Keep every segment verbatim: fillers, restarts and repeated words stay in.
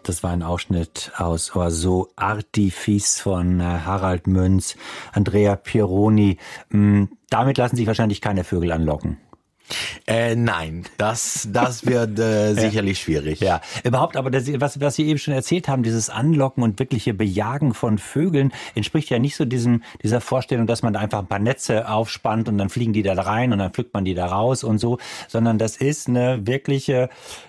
Das war ein Ausschnitt aus Oiseau Artifice von Harald Münz, Andrea Pieroni. Damit lassen sich wahrscheinlich keine Vögel anlocken. Äh, nein, das, das wird äh, sicherlich ja. schwierig. Ja, überhaupt, aber das, was, was Sie eben schon erzählt haben, dieses Anlocken und wirkliche Bejagen von Vögeln, entspricht ja nicht so diesem, dieser Vorstellung, dass man da einfach ein paar Netze aufspannt und dann fliegen die da rein und dann pflückt man die da raus und so, sondern das ist eine wirkliche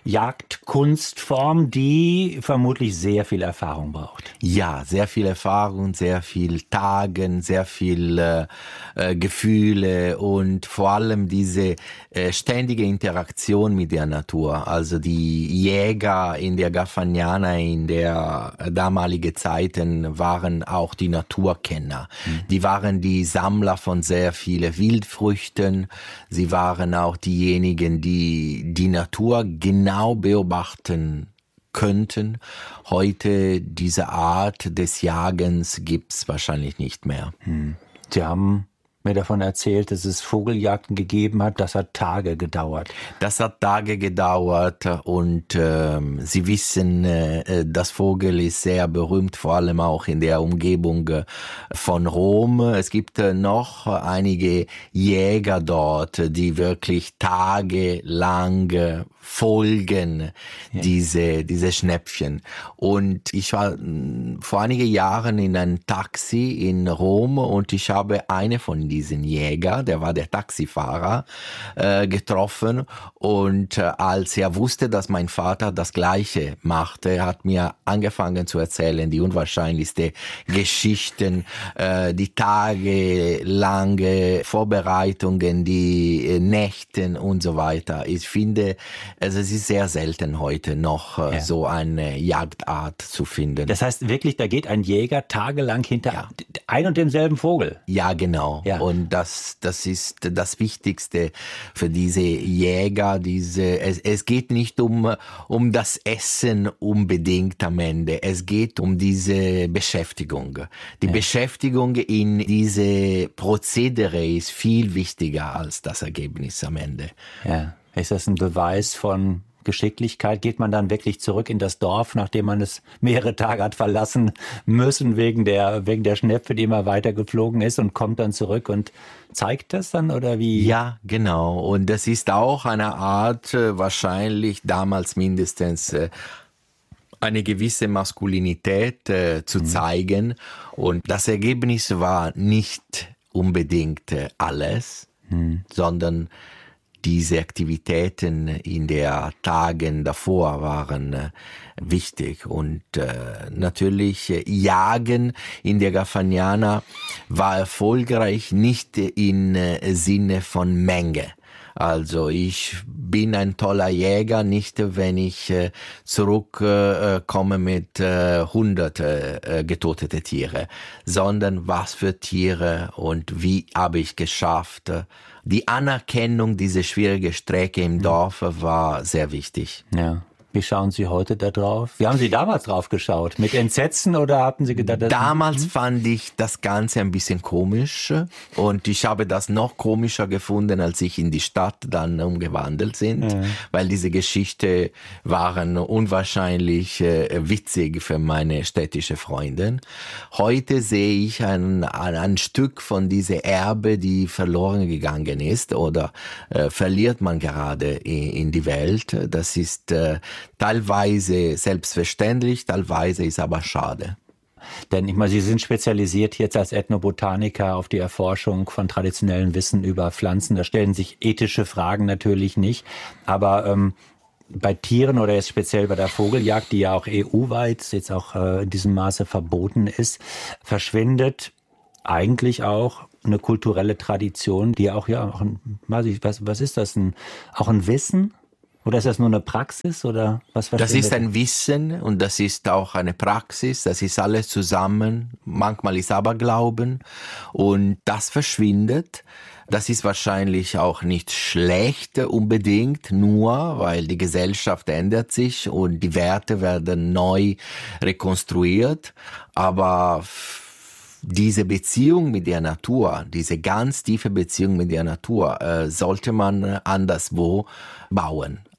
Jagdkunstform, die vermutlich sehr viel Erfahrung braucht. Ja, sehr viel Erfahrung, sehr viel Tagen, sehr viel äh, äh, Gefühle und vor allem diese äh, ständige Interaktion mit der Natur. Also die Jäger in der Garfagnana in der damaligen Zeiten waren auch die Naturkenner. Mhm. Die waren die Sammler von sehr vielen Wildfrüchten. Sie waren auch diejenigen, die die Natur genau beobachten könnten. Heute diese Art des Jagens gibt's wahrscheinlich nicht mehr. Mhm. Sie haben mir davon erzählt, dass es Vogeljagden gegeben hat. Das hat Tage gedauert. Das hat Tage gedauert und äh, Sie wissen, äh, das Vogel ist sehr berühmt, vor allem auch in der Umgebung äh, von Rom. Es gibt äh, noch einige Jäger dort, die wirklich tagelang äh, folgen ja. diese diese Schnäppchen. Und ich war mh, vor einigen Jahren in einem Taxi in Rom und ich habe eine von diesen Jäger, der war der Taxifahrer, äh, getroffen und äh, als er wusste, dass mein Vater das Gleiche machte, hat mir angefangen zu erzählen, die unwahrscheinlichste Geschichten, äh, die tagelange Vorbereitungen, die äh, Nächten und so weiter. Ich finde, also es ist sehr selten heute noch äh, ja. so eine Jagdart zu finden. Das heißt wirklich, da geht ein Jäger tagelang hinter ja. ein und demselben Vogel? Ja, genau. Ja. Und das, das ist das Wichtigste für diese Jäger. Diese, es, es geht nicht um, um das Essen unbedingt am Ende. Es geht um diese Beschäftigung. Die ja. Beschäftigung in diese Prozedere ist viel wichtiger als das Ergebnis am Ende. Ja. Ist das ein Beweis von Geschicklichkeit? Geht man dann wirklich zurück in das Dorf, nachdem man es mehrere Tage hat verlassen müssen, wegen der, wegen der Schnepfe, die immer weiter geflogen ist, und kommt dann zurück und zeigt das dann, oder wie? Ja, genau. Und das ist auch eine Art, wahrscheinlich damals mindestens, eine gewisse Maskulinität äh, zu mhm. zeigen. Und das Ergebnis war nicht unbedingt äh, alles, mhm. sondern diese Aktivitäten in der Tagen davor waren äh, wichtig. Und äh, natürlich äh, Jagen in der Garfagnana war erfolgreich, nicht im äh, Sinne von Menge. Also ich bin ein toller Jäger, nicht wenn ich äh, zurückkomme äh, mit äh, hunderte äh, getötete Tiere, sondern was für Tiere und wie habe ich geschafft. Die Anerkennung dieser schwierigen Strecke im Dorf war sehr wichtig. Ja. Wie schauen Sie heute da drauf? Wie haben Sie damals drauf geschaut? Mit Entsetzen oder hatten Sie gedacht, dass damals fand ich das Ganze ein bisschen komisch und ich habe das noch komischer gefunden, als ich in die Stadt dann umgewandelt sind, ja. weil diese Geschichte waren unwahrscheinlich äh, witzig für meine städtische Freundin. Heute sehe ich ein, ein, ein Stück von dieser Erbe, die verloren gegangen ist oder äh, verliert man gerade in, in die Welt. Das ist äh, teilweise selbstverständlich, teilweise ist aber schade. Denn ich meine, Sie sind spezialisiert jetzt als Ethnobotaniker auf die Erforschung von traditionellen Wissen über Pflanzen. Da stellen sich ethische Fragen natürlich nicht. Aber ähm, bei Tieren oder jetzt speziell bei der Vogeljagd, die ja auch E U-weit jetzt auch äh, in diesem Maße verboten ist, verschwindet eigentlich auch eine kulturelle Tradition, die auch ja auch ein, weiß ich, was, was ist das, ein, auch ein Wissen? Oder ist das nur eine Praxis oder was? Das ist ein Wissen und das ist auch eine Praxis. Das ist alles zusammen. Manchmal ist Aberglauben und das verschwindet. Das ist wahrscheinlich auch nicht schlecht unbedingt, nur weil die Gesellschaft ändert sich und die Werte werden neu rekonstruiert. Aber diese Beziehung mit der Natur, diese ganz tiefe Beziehung mit der Natur, äh, sollte man anderswo bauen.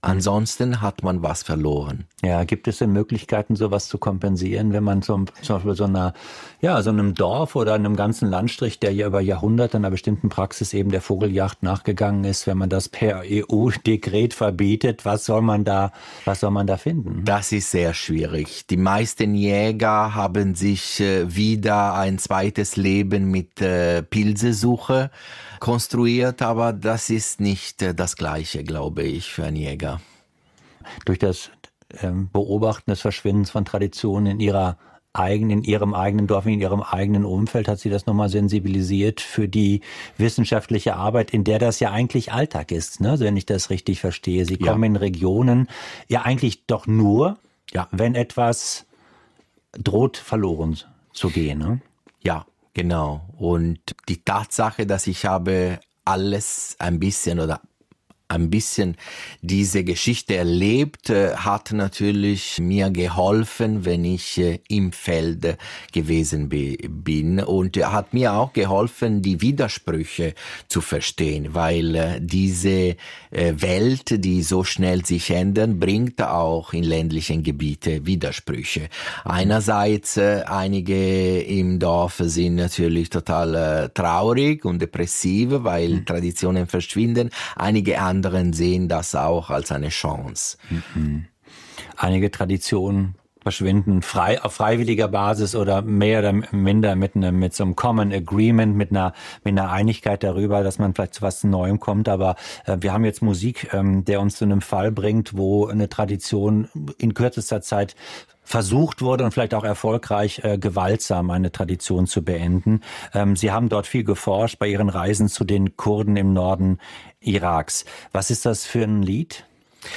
Ansonsten hat man was verloren. Ja, gibt es denn Möglichkeiten, sowas zu kompensieren, wenn man zum, zum Beispiel so einer, ja, so einem Dorf oder einem ganzen Landstrich, der ja über Jahrhunderte einer bestimmten Praxis eben der Vogeljagd nachgegangen ist, wenn man das per E U-Dekret verbietet, was soll man da, was soll man da finden? Das ist sehr schwierig. Die meisten Jäger haben sich wieder ein zweites Leben mit Pilzesuche konstruiert, aber das ist nicht das Gleiche, glaube ich, für einen Jäger. Durch das ähm, Beobachten des Verschwindens von Traditionen in ihrer eigenen, in ihrem eigenen Dorf, in ihrem eigenen Umfeld hat sie das nochmal sensibilisiert für die wissenschaftliche Arbeit, in der das ja eigentlich Alltag ist, ne? Wenn ich das richtig verstehe. Sie kommen ja in Regionen ja eigentlich doch nur, ja, wenn etwas droht, verloren zu gehen, ne? Ja, genau. Und die Tatsache, dass ich habe alles ein bisschen oder ein bisschen diese Geschichte erlebt, hat natürlich mir geholfen, wenn ich im Feld gewesen bin. Und hat mir auch geholfen, die Widersprüche zu verstehen, weil diese Welt, die so schnell sich ändert, bringt auch in ländlichen Gebieten Widersprüche. Einerseits, einige im Dorf sind natürlich total traurig und depressiv, weil mhm. Traditionen verschwinden. Einige andere Anderen sehen das auch als eine Chance. Mhm. Einige Traditionen verschwinden frei, auf freiwilliger Basis oder mehr oder minder mit einem, mit so einem Common Agreement, mit einer, mit einer Einigkeit darüber, dass man vielleicht zu was Neuem kommt. Aber äh, wir haben jetzt Musik, ähm, der uns zu einem Fall bringt, wo eine Tradition in kürzester Zeit versucht wurde und vielleicht auch erfolgreich äh, gewaltsam eine Tradition zu beenden. Ähm, Sie haben dort viel geforscht bei Ihren Reisen zu den Kurden im Norden Iraks. Was ist das für ein Lied?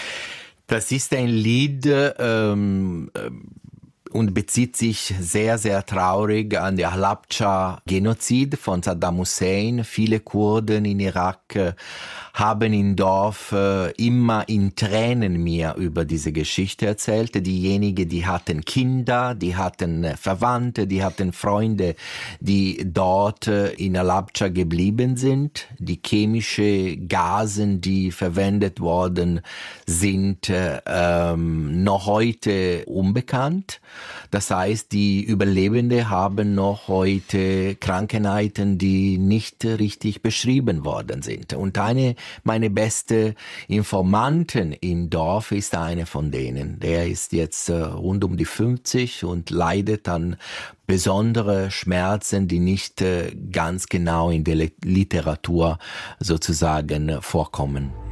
Das ist ein Lied ähm, und bezieht sich sehr, sehr traurig an der Halabja-Genozid von Saddam Hussein. Viele Kurden in Irak haben im Dorf äh, immer in Tränen mir über diese Geschichte erzählt. Diejenigen, die hatten Kinder, die hatten Verwandte, die hatten Freunde, die dort äh, in Halabja geblieben sind. Die chemischen Gasen, die verwendet worden sind, äh, ähm, noch heute unbekannt. Das heißt, die Überlebenden haben noch heute Krankheiten, die nicht richtig beschrieben worden sind. Und eine meine beste Informanten im Dorf ist eine von denen. Der ist jetzt äh, rund um die fünfzig und leidet an besondere Schmerzen, die nicht äh, ganz genau in der Literatur sozusagen vorkommen.